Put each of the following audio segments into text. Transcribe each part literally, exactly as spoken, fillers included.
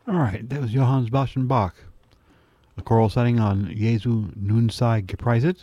All right, that was Johann Sebastian Bach. A choral setting on Jesu nun sei gepreiset.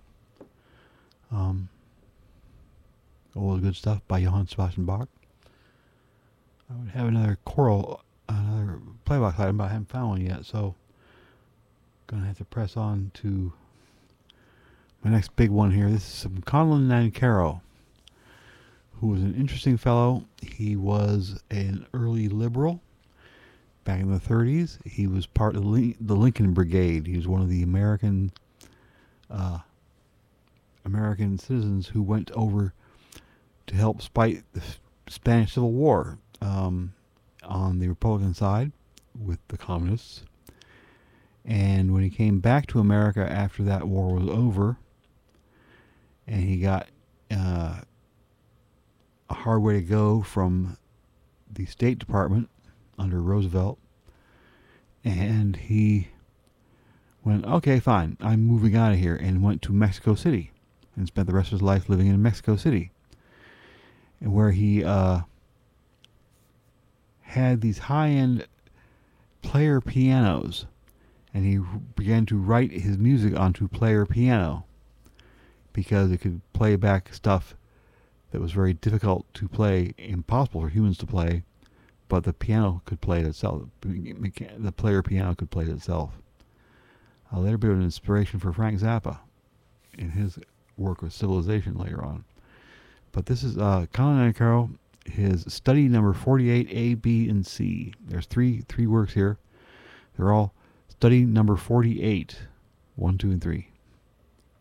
Um, all the good stuff by Johann Sebastian Bach. I would have another choral, another playback item, but I haven't found one yet, so gonna have to press on to my next big one here. This is from Conlon Nancarrow, who was an interesting fellow. He was an early liberal. Back in the thirties, he was part of the Lincoln Brigade. He was one of the American uh, American citizens who went over to help fight the Spanish Civil War um, on the Republican side with the communists. And when he came back to America after that war was over, and he got uh, a hard way to go from the State Department under Roosevelt, and he went, okay, fine, I'm moving out of here, and went to Mexico City and spent the rest of his life living in Mexico City, and where he uh, had these high-end player pianos, and he began to write his music onto player piano because it could play back stuff that was very difficult to play, impossible for humans to play, but the piano could play it itself. The player piano could play it itself. A later bit of an inspiration for Frank Zappa in his work with Civilization later on. But this is uh, Conlon Nancarrow, his study number forty-eight, A, B, and C. There's three three works here. They're all study number forty-eight, one, two, and three.